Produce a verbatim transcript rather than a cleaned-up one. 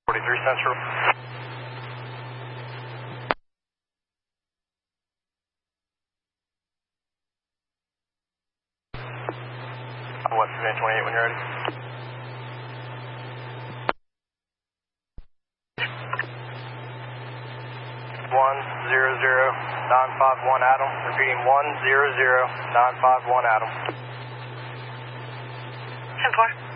forty-three Central. West Savannah twenty-eight when you're ready. one zero zero nine five one Adam. Repeating one zero zero nine five one Adam. ten four.